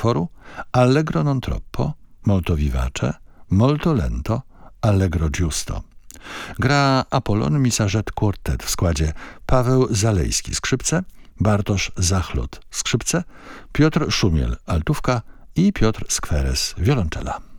utworu Allegro non troppo, molto vivace, molto lento, allegro giusto. Gra Apollon Misarzet Quartet w składzie Paweł Zalejski skrzypce, Bartosz Zachlot skrzypce, Piotr Szumiel altówka i Piotr Skweres wiolonczela.